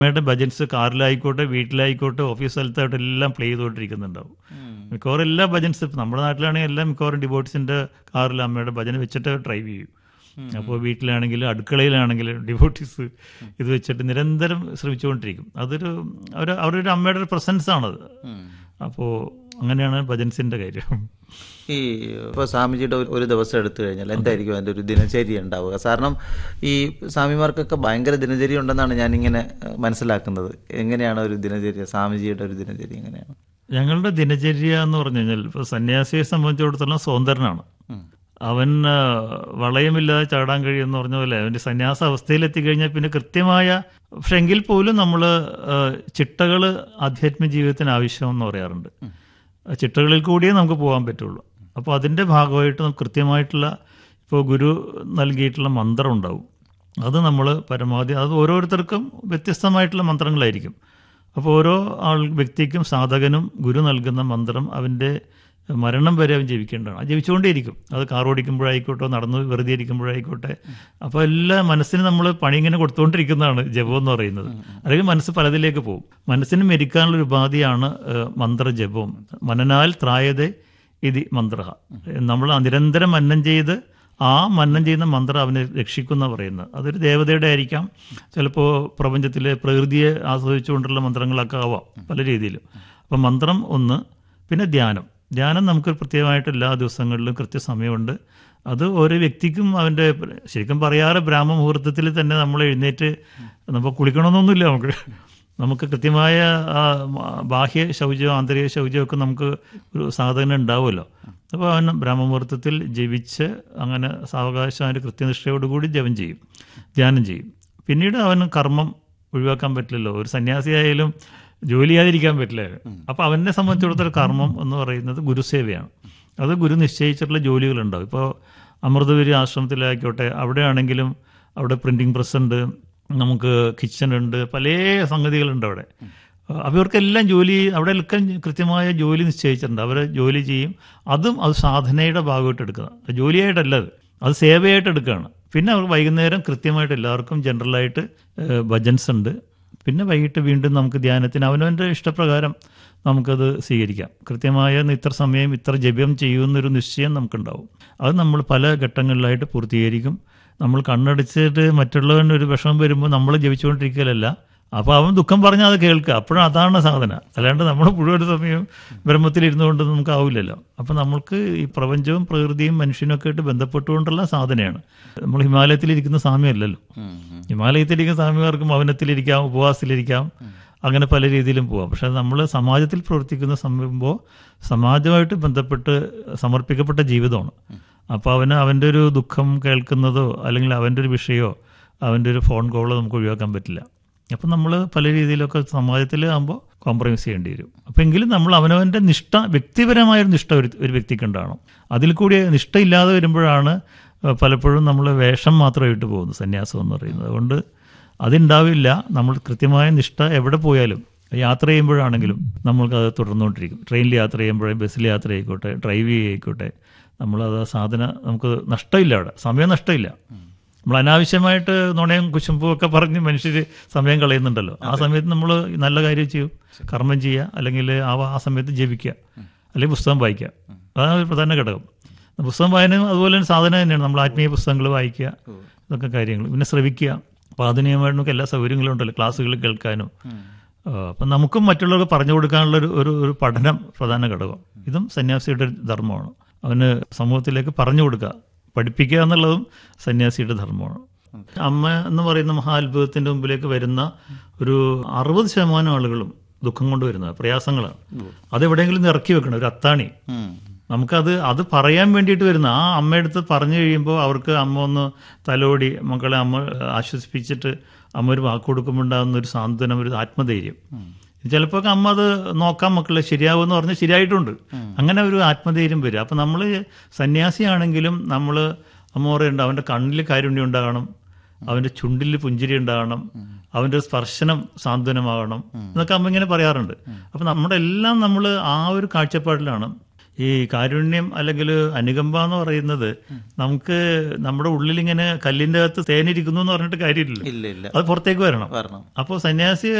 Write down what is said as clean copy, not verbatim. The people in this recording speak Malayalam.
അമ്മയുടെ ഭജൻസ് കാറിലായിക്കോട്ടെ, വീട്ടിലായിക്കോട്ടെ, ഓഫീസ് സ്ഥലത്തായിട്ട് എല്ലാം പ്ലേ ചെയ്തുകൊണ്ടിരിക്കുന്നുണ്ടാവും. മിക്കവാറും എല്ലാ ഭജൻസ് ഇപ്പം നമ്മുടെ നാട്ടിലാണെങ്കിൽ എല്ലാം മിക്കവാറും ഡിവോട്ടീസിൻ്റെ കാറിൽ അമ്മയുടെ ഭജന വെച്ചിട്ട് ഡ്രൈവ് ചെയ്യും. അപ്പോൾ വീട്ടിലാണെങ്കിലും അടുക്കളയിലാണെങ്കിലും ഡിവോട്ടീസ് ഇത് വെച്ചിട്ട് നിരന്തരം ശ്രമിച്ചുകൊണ്ടിരിക്കും. അവരൊരു അമ്മയുടെ ഒരു പ്രസൻസ് ആണത്. അപ്പോൾ അങ്ങനെയാണ് ഭജൻസിൻ്റെ കാര്യം. ഈ ഇപ്പോൾ സ്വാമിജിയുടെ ഒരു ദിവസം എടുത്തു കഴിഞ്ഞാൽ എന്തായിരിക്കും അതിൻ്റെ ഒരു ദിനചര്യ ഉണ്ടാവുക? കാരണം ഈ സ്വാമിമാർക്കൊക്കെ ഭയങ്കര ദിനചര്യ ഉണ്ടെന്നാണ് ഞാനിങ്ങനെ മനസ്സിലാക്കുന്നത്. എങ്ങനെയാണ് ഒരു ദിനചര്യ, സ്വാമിജിയുടെ ഒരു ദിനചര്യ എങ്ങനെയാണ്? ഞങ്ങളുടെ ദിനചര്യ എന്ന് പറഞ്ഞു കഴിഞ്ഞാൽ ഇപ്പോൾ സന്യാസിയെ സംബന്ധിച്ചിടത്തോളം സ്വതന്ത്രനാണ്. അവൻ വളയമില്ലാതെ ചാടാൻ കഴിയുമെന്ന് പറഞ്ഞ പോലെ അവൻ്റെ സന്യാസ അവസ്ഥയിലെത്തിക്കഴിഞ്ഞാൽ പിന്നെ കൃത്യമായ, പക്ഷെ എങ്കിൽ പോലും നമ്മൾ ചിട്ടകൾ ആധ്യാത്മിക ജീവിതത്തിന് ആവശ്യമെന്ന് പറയാറുണ്ട്. ചിട്ടകളിൽ കൂടിയേ നമുക്ക് പോകാൻ പറ്റുള്ളൂ. അപ്പോൾ അതിൻ്റെ ഭാഗമായിട്ട് നമുക്ക് കൃത്യമായിട്ടുള്ള, ഇപ്പോൾ ഗുരു നൽകിയിട്ടുള്ള മന്ത്രം ഉണ്ടാവും. അത് നമ്മൾ പരമാവധി, അത് ഓരോരുത്തർക്കും വ്യത്യസ്തമായിട്ടുള്ള മന്ത്രങ്ങളായിരിക്കും. അപ്പോൾ ഓരോ വ്യക്തിക്കും സാധകനും ഗുരു നൽകുന്ന മന്ത്രം അവൻ്റെ മരണം വരെ അവൻ ജപിക്കേണ്ടതാണ്. അത് ജപിച്ചുകൊണ്ടേയിരിക്കും. അത് കാർ ഓടിക്കുമ്പോഴായിക്കോട്ടെ, നടന്ന് വെറുതെ ഇരിക്കുമ്പോഴായിക്കോട്ടെ. അപ്പോൾ എല്ലാ മനസ്സിന് നമ്മൾ പണി ഇങ്ങനെ കൊടുത്തുകൊണ്ടിരിക്കുന്നതാണ് ജപം എന്ന് പറയുന്നത്. അല്ലെങ്കിൽ മനസ്സ് പലതിലേക്ക് പോകും. മനസ്സിന് മെരിക്കാനുള്ളൊരു ഉപാധിയാണ് മന്ത്രജപം. മനനാൽ ത്രായതേ ഇതി മന്ത്ര. നമ്മൾ നിരന്തരം മന്നം ചെയ്ത് ആ മന്നം ചെയ്യുന്ന മന്ത്രം അവനെ രക്ഷിക്കുന്ന പറയുന്നത്. അതൊരു ദേവതയുടെ ആയിരിക്കാം, ചിലപ്പോൾ പ്രപഞ്ചത്തിലെ പ്രകൃതിയെ ആസ്വദിച്ചുകൊണ്ടുള്ള മന്ത്രങ്ങളൊക്കെ ആവാം, പല രീതിയിലും. അപ്പം മന്ത്രം ഒന്ന്. പിന്നെ ധ്യാനം നമുക്ക് പ്രത്യേകമായിട്ട് എല്ലാ ദിവസങ്ങളിലും കൃത്യസമയമുണ്ട്. അത് ഓരോ വ്യക്തിക്കും അവൻ്റെ, ശരിക്കും പറയാറ് ബ്രാഹ്മ മുഹൂർത്തത്തിൽ തന്നെ നമ്മൾ എഴുന്നേറ്റ്, നമ്മൾ കുളിക്കണമെന്നൊന്നുമില്ല. നമുക്ക് കൃത്യമായ ബാഹ്യ ശൗചവും ആന്തരിക ശൗചവും ഒക്കെ നമുക്ക് ഒരു സാധനം ഉണ്ടാവുമല്ലോ. അപ്പോൾ അവൻ ബ്രഹ്മമുഹൂർത്തത്തിൽ ജപിച്ച് അങ്ങനെ സാവകാശം അതിൻ്റെ കൃത്യനിഷ്ഠയോടുകൂടി ജപം ചെയ്യും, ധ്യാനം ചെയ്യും. പിന്നീട് അവന് കർമ്മം ഒഴിവാക്കാൻ പറ്റില്ലല്ലോ. ഒരു സന്യാസിയായാലും ജോലി ചെയ്യാതിരിക്കാൻ പറ്റില്ല. അപ്പോൾ അവനെ സംബന്ധിച്ചിടത്തോളം കർമ്മം എന്ന് പറയുന്നത് ഗുരുസേവയാണ്. അത് ഗുരു നിശ്ചയിച്ചിട്ടുള്ള ജോലികളുണ്ടാവും. ഇപ്പോൾ അമൃതപുരി ആശ്രമത്തിലായിക്കോട്ടെ, അവിടെയാണെങ്കിലും അവിടെ പ്രിൻറ്റിങ് പ്രസ് ഉണ്ട്, നമുക്ക് കിച്ചണുണ്ട്, പല സംഗതികളുണ്ട് അവിടെ. അവർക്കെല്ലാം അവിടെ എല്ലാം കൃത്യമായ ജോലി നിശ്ചയിച്ചിട്ടുണ്ട്. അവർ ജോലി ചെയ്യും. അത് സാധനയുടെ ഭാഗമായിട്ട് എടുക്കുക, ജോലിയായിട്ടല്ല, അത് സേവയായിട്ട് എടുക്കുകയാണ്. പിന്നെ അവർ വൈകുന്നേരം കൃത്യമായിട്ട് എല്ലാവർക്കും ജനറലായിട്ട് ഭജൻസ് ഉണ്ട്. പിന്നെ വൈകിട്ട് വീണ്ടും നമുക്ക് ധ്യാനത്തിന് അവനവൻ്റെ ഇഷ്ടപ്രകാരം നമുക്കത് സ്വീകരിക്കാം. കൃത്യമായ ഇത്ര സമയം ഇത്ര ജപം ചെയ്യുമെന്നൊരു നിശ്ചയം നമുക്കുണ്ടാവും. അത് നമ്മൾ പല ഘട്ടങ്ങളിലായിട്ട് പൂർത്തീകരിക്കും. നമ്മൾ കണ്ണടച്ചിട്ട് മറ്റുള്ളവന് ഒരു വിഷമം വരുമ്പോൾ നമ്മൾ ജപിച്ചുകൊണ്ടിരിക്കലല്ല. അപ്പോൾ അവൻ ദുഃഖം പറഞ്ഞാൽ അത് കേൾക്കുക. അപ്പോഴും അതാണ് സാധന. അല്ലാണ്ട് നമ്മൾ മുഴുവൻ സമയം ബ്രഹ്മത്തിലിരുന്നുകൊണ്ട് നമുക്കാവില്ലല്ലോ. അപ്പം നമ്മൾക്ക് ഈ പ്രപഞ്ചവും പ്രകൃതിയും മനുഷ്യനൊക്കെ ആയിട്ട് ബന്ധപ്പെട്ടുകൊണ്ടുള്ള സാധനയാണ്. നമ്മൾ ഹിമാലയത്തിലിരിക്കുന്ന സ്വാമിയല്ലല്ലോ. ഹിമാലയത്തിലിരിക്കുന്ന സ്വാമിമാർക്ക് മൗനത്തിലിരിക്കാം, ഉപവാസത്തിലിരിക്കാം, അങ്ങനെ പല രീതിയിലും പോവാം. പക്ഷെ നമ്മൾ സമാജത്തിൽ പ്രവർത്തിക്കുന്ന സംഭവം സമാജമായിട്ട് ബന്ധപ്പെട്ട് സമർപ്പിക്കപ്പെട്ട ജീവിതമാണ്. അപ്പോൾ അവൻ്റെ ഒരു ദുഃഖം കേൾക്കുന്നതോ അല്ലെങ്കിൽ അവൻ്റെ ഒരു വിഷയമോ അവൻ്റെ ഒരു ഫോൺ കോളോ നമുക്ക് ഒഴിവാക്കാൻ പറ്റില്ല. അപ്പം നമ്മൾ പല രീതിയിലൊക്കെ സമാജത്തിൽ ആകുമ്പോൾ കോംപ്രമൈസ് ചെയ്യേണ്ടി വരും. അപ്പോൾ എങ്കിലും നമ്മൾ അവനവൻ്റെ നിഷ്ഠ, വ്യക്തിപരമായൊരു നിഷ്ഠ ഒരു വ്യക്തിക്ക് ഉണ്ടാവണം. അതിൽ കൂടി നിഷ്ഠ ഇല്ലാതെ വരുമ്പോഴാണ് പലപ്പോഴും നമ്മൾ വേഷം മാത്രമായിട്ട് പോകുന്നത് സന്യാസം എന്ന് പറയുന്നത്. അതുകൊണ്ട് അതുണ്ടാവില്ല. നമ്മൾ കൃത്യമായ നിഷ്ഠ എവിടെ പോയാലും, യാത്ര ചെയ്യുമ്പോഴാണെങ്കിലും നമ്മൾക്കത് തുടർന്നുകൊണ്ടിരിക്കും. ട്രെയിനിൽ യാത്ര ചെയ്യുമ്പോഴേ, ബസ്സിൽ യാത്ര ആയിക്കോട്ടെ, ഡ്രൈവ് ചെയ്യുകയായിക്കോട്ടെ, നമ്മളത് സാധന നമുക്ക് നഷ്ടമില്ല, അവിടെ സമയം നഷ്ടമില്ല. നമ്മൾ അനാവശ്യമായിട്ട് നുണയും കുശുമ്പും ഒക്കെ പറഞ്ഞ് മനുഷ്യർ സമയം കളയുന്നുണ്ടല്ലോ. ആ സമയത്ത് നമ്മൾ നല്ല കാര്യം ചെയ്യും, കർമ്മം ചെയ്യുക, അല്ലെങ്കിൽ ആ സമയത്ത് ജപിക്കുക, അല്ലെങ്കിൽ പുസ്തകം വായിക്കുക. അതാണ് ഒരു പ്രധാന ഘടകം. പുസ്തകം വായനയും അതുപോലെ തന്നെ സാധനം തന്നെയാണ്. നമ്മൾ ആത്മീയ പുസ്തകങ്ങൾ വായിക്കുക, ഇതൊക്കെ കാര്യങ്ങൾ. പിന്നെ ശ്രവിക്കുക. അപ്പോൾ ആധുനികമായിട്ട് നമുക്ക് എല്ലാ സൗകര്യങ്ങളും ഉണ്ടല്ലോ, ക്ലാസ്സുകൾ കേൾക്കാനും. അപ്പം നമുക്കും മറ്റുള്ളവർക്ക് പറഞ്ഞു കൊടുക്കാനുള്ള ഒരു പഠനം പ്രധാന ഘടകം. ഇതും സന്യാസിയുടെ ധർമ്മമാണ്. അവന് സമൂഹത്തിലേക്ക് പറഞ്ഞു കൊടുക്കുക, പഠിപ്പിക്കുക എന്നുള്ളതും സന്യാസിയുടെ ധർമ്മമാണ്. അമ്മ എന്ന് പറയുന്ന മഹാ അത്ഭുതത്തിൻ്റെ മുമ്പിലേക്ക് വരുന്ന ഒരു 60% ആളുകളും ദുഃഖം കൊണ്ട് വരുന്നത് പ്രയാസങ്ങളാണ്. അതെവിടെയെങ്കിലും ഇറക്കി വെക്കണം, ഒരു അത്താണി. അത് പറയാൻ വേണ്ടിയിട്ട് വരുന്ന ആ അമ്മയടുത്ത് പറഞ്ഞു കഴിയുമ്പോൾ അവർക്ക് അമ്മ ഒന്ന് തലോടി മക്കളെ അമ്മ ആശ്വസിപ്പിച്ചിട്ട് അമ്മ ഒരു വാക്ക് കൊടുക്കുമ്പോൾ ഉണ്ടാകുന്ന ഒരു സാന്ത്വനം, ഒരു ആത്മധൈര്യം. ചിലപ്പോൾ അമ്മ അത് നോക്കാം മക്കളെ ശരിയാവുമെന്ന് പറഞ്ഞ് ശരിയായിട്ടുണ്ട്. അങ്ങനെ ഒരു ആത്മധൈര്യം വരും. അപ്പം നമ്മൾ സന്യാസിയാണെങ്കിലും നമ്മൾ അമ്മ പറയുന്നുണ്ട്, അവൻ്റെ കണ്ണിൽ കാരുണ്യം ഉണ്ടാകണം, അവൻ്റെ ചുണ്ടിൽ പുഞ്ചിരി ഉണ്ടാകണം, അവൻ്റെ സ്പർശനം സാന്ത്വനമാകണം എന്നൊക്കെ അമ്മ ഇങ്ങനെ പറയാറുണ്ട്. അപ്പം നമ്മുടെ എല്ലാം നമ്മൾ ആ ഒരു കാഴ്ചപ്പാടിലാണ്. ഈ കാരുണ്യം അല്ലെങ്കിൽ അനുകമ്പ എന്ന് പറയുന്നത് നമുക്ക് നമ്മുടെ ഉള്ളിലിങ്ങനെ കല്ലിന്റെ അകത്ത് തേനിരിക്കുന്നു എന്ന് പറഞ്ഞിട്ട് കാര്യമില്ല, ഇല്ല ഇല്ല അത് പുറത്തേക്ക് വരണം. വരണം. അപ്പോൾ സന്യാസി